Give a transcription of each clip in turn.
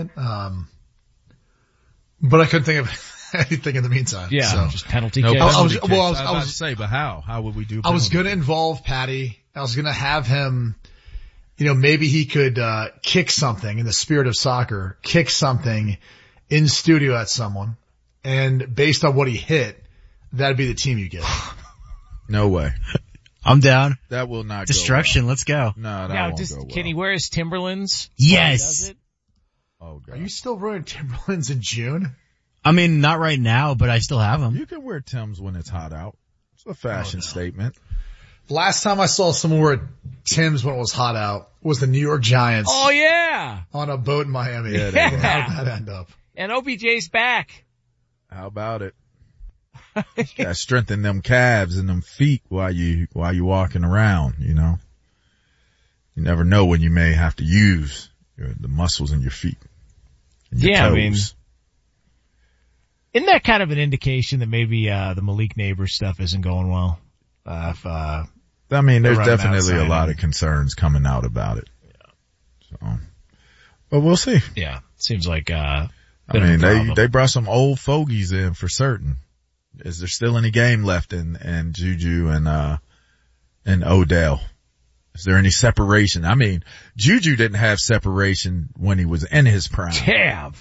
second. But I couldn't think of anything in the meantime. Yeah, so. just penalty No, kicks. I was about to say, but how? How would we do penalty? I was going to involve Patty. I was going to have him, maybe he could, kick something in the spirit of soccer, kick something in studio at someone. And based on what he hit, that'd be the team you get. No way. I'm down. That will not Destruction. go well. Let's go. No, that won't go well. Can he wear his Timberlands? Yes. Oh, God. Are you still wearing Timberlands in June? I mean, not right now, but I still have them. You can wear Timbs when it's hot out. It's a fashion statement. Last time I saw someone wear Tim's when it was hot out was the New York Giants. Oh, yeah. On a boat in Miami. Yeah, How did that end up? And OBJ's back. How about it? You gotta strengthen them calves and them feet while you walking around, You never know when you may have to use the muscles in your feet. Your toes. I mean, isn't that kind of an indication that maybe, the Malik Neighbors stuff isn't going well? There's definitely a lot of concerns coming out about it. Yeah. So, but we'll see. Yeah. Seems like, they brought some old fogies in for certain. Is there still any game left in Juju and Odell? Is there any separation? I mean, Juju didn't have separation when he was in his prime. Damn.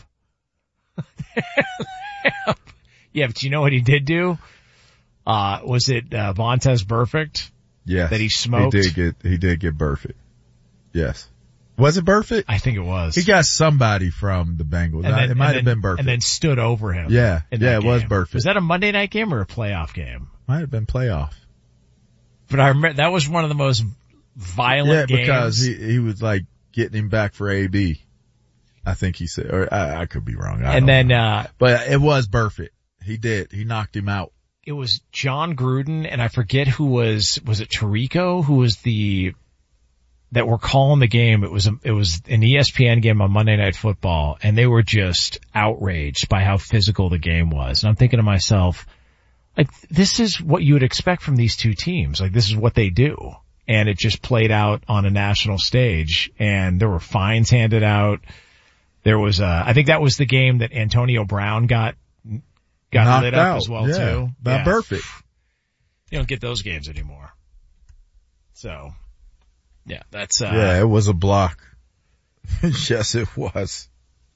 Yeah, but you know what he did do? Was it Vontaze Burfict? Yes. That he smoked? He did get Burfict. Yes. Was it Burfict? I think it was. He got somebody from the Bengals. It might have been Burfict. And then stood over him. Yeah. Yeah, it was Burfict. Was that a Monday night game or a playoff game? Might have been playoff. But I remember that was one of the most violent games. Yeah, because he was like getting him back for AB. I think he said, or I could be wrong. But it was Burfict. He did. He knocked him out. It was John Gruden, and I forget who was it Tirico who was that were calling the game. It was an ESPN game on Monday Night Football, and they were just outraged by how physical the game was. And I'm thinking to myself, like, this is what you would expect from these two teams. Like, this is what they do. And it just played out on a national stage, and there were fines handed out. There was I think that was the game that Antonio Brown got lit up as well, too. Burfict. You don't get those games anymore. So, yeah, that's it was a block. Yes, it was.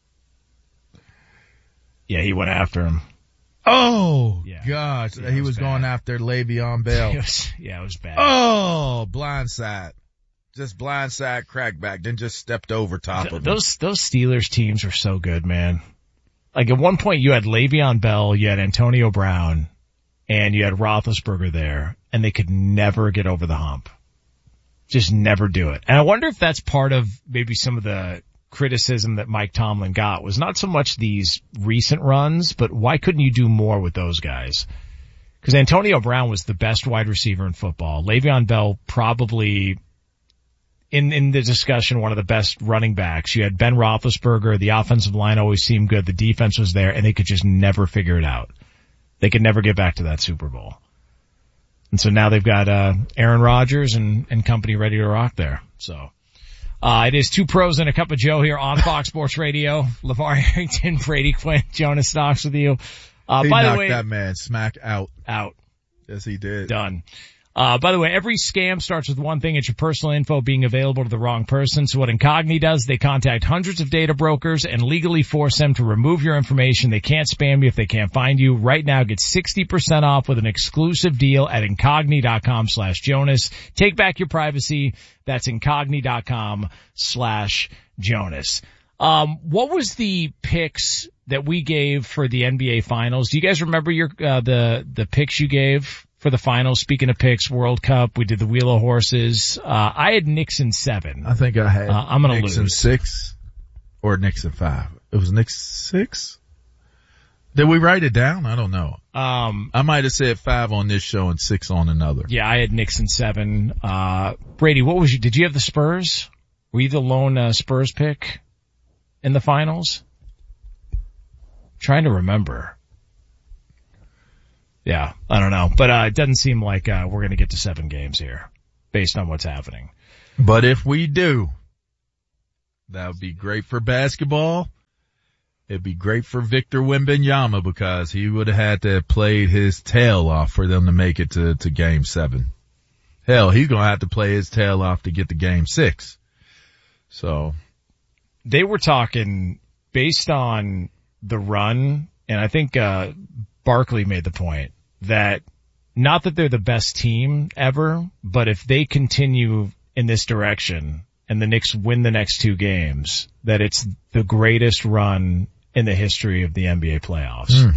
Yeah, he went after him. Oh, yeah. Gosh. Yeah, he was going after Le'Veon Bell. It was bad. Oh, blindside. Just blindside crackback, then just stepped over top of him. Those Steelers teams are so good, man. Like at one point you had Le'Veon Bell, you had Antonio Brown, and you had Roethlisberger there, and they could never get over the hump. Just never do it. And I wonder if that's part of maybe some of the criticism that Mike Tomlin got was not so much these recent runs, but why couldn't you do more with those guys? Because Antonio Brown was the best wide receiver in football. Le'Veon Bell probably in the discussion one of the best running backs. You had Ben Roethlisberger. The offensive line always seemed good. The defense was there, and they could just never figure it out. They could never get back to that Super Bowl. And so now they've got Aaron Rodgers and company ready to rock there. So it is Two Pros and a Cup of Joe here on Fox Sports Radio. LeVar Arrington, Brady Quinn, Jonas Stocks with you. He by knocked the way, that man smack out. Out. Yes, he did. Done. By the way, every scam starts with one thing. It's your personal info being available to the wrong person. So what Incogni does, they contact hundreds of data brokers and legally force them to remove your information. They can't spam you if they can't find you. Right now, get 60% off with an exclusive deal at Incogni.com/Jonas. Take back your privacy. That's Incogni.com/Jonas. What was the picks that we gave for the NBA finals? Do you guys remember the picks you gave for the finals? Speaking of picks, World Cup, we did the Wheel of Horses. I had Knicks in 7. I think I had I'm gonna Knicks lose. in 6 or Knicks in 5. It was Knicks 6? Did we write it down? I don't know. I might have said 5 on this show and 6 on another. Yeah, I had Knicks in 7. Brady, did you have the Spurs? Were you the lone Spurs pick in the finals? Trying to remember. Yeah, I don't know. But it doesn't seem like we're going to get to 7 games here based on what's happening. But if we do, that would be great for basketball. It'd be great for Victor Wembanyama because he would have had to have played his tail off for them to make it to game 7. Hell, he's going to have to play his tail off to get to game 6. So they were talking based on the run, and I think Barkley made the point that not that they're the best team ever, but if they continue in this direction and the Knicks win the next 2 games, that it's the greatest run in the history of the NBA playoffs.